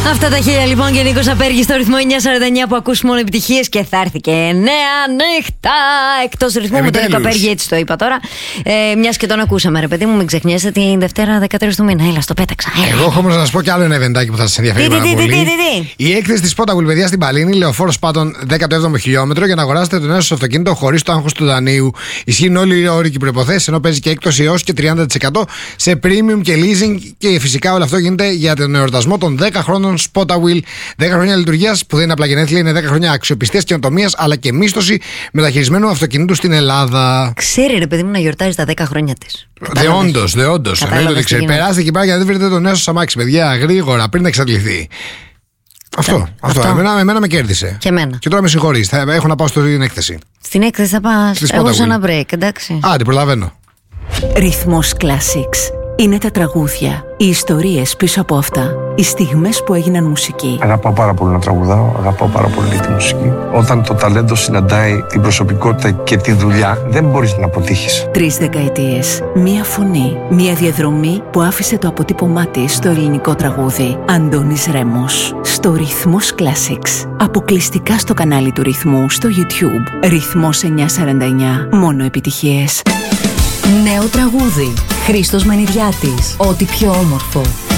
Αυτά τα χίλια λοιπόν και Νίκος Απέργης στο ρυθμό 949 που ακούς μόνο επιτυχίες και θα έρθει και νέα νύχτα εκτός ρυθμού με τον Νίκο Απέργη, έτσι το είπα τώρα. Μιας και τον ακούσαμε, ρε παιδί μου, μην ξεχνιέσαι την Δευτέρα 13 του μήνα. Έλα, στο πέταξα. Εγώ έχω όμως να σας πω κι άλλο ένα ευεντάκι που θα σας ενδιαφέρει πάρα πολύ. Η έκθεση της Potawil, παιδιά, στην Παλίνη, Λεωφόρος Πάτων, 17ο χιλιόμετρο, για να αγοράσετε το νέο σας αυτοκίνητο χωρίς το άγχος του δανείου. Ισχύουν όλοι οι όροι και οι προϋποθέσεις, ενώ παίζει και έκπτωση έως και 30% σε premium και leasing, και φυσικά όλο αυτό γίνεται για τον εορτασμό των 10 χρόνων Potawil. 10 χρόνια λειτουργίας που δεν είναι απλά γενέθλια, είναι 10 χρόνια αξιοπιστίας, καινοτομίας αλλά και μίσθωση μεταχειρισμένου αυτοκινήτου στην Ελλάδα. Ξέρει, ρε παιδί μου, να γιορτάζει τα 10 χρόνια της. Δεόντως. Εννοείται ότι ξέρει. Περάστε εκεί πέρα για να δεν βρείτε το νέο σας αμάξι, παιδιά, γρήγορα πριν να εξαντληθεί. Αυτό. Εμένα με κέρδισε. Και εμένα. Και τώρα με συγχωρείς. Έχω να πάω στην έκθεση. Στην έκθεση θα πας. Εγώ σε ένα break, εντάξει. Άντε, προλαβαίνω. Ρυθμός Classics. Είναι τα τραγούδια, οι ιστορίες πίσω από αυτά, οι στιγμές που έγιναν μουσική. Αγαπάω πάρα πολύ να τραγουδάω, αγαπάω πάρα πολύ τη μουσική. Όταν το ταλέντο συναντάει την προσωπικότητα και τη δουλειά, δεν μπορείς να αποτύχεις. 3 δεκαετίες, μία φωνή, μία διαδρομή που άφησε το αποτύπωμά της στο ελληνικό τραγούδι. Αντώνης Ρέμος, στο Ρυθμός Classics. Αποκλειστικά στο κανάλι του Ρυθμού στο YouTube. Ρυθμός 949, μόνο επιτυχίες. Νέο τραγούδι. Χρήστος Μανιδιάτης. Ό,τι πιο όμορφο.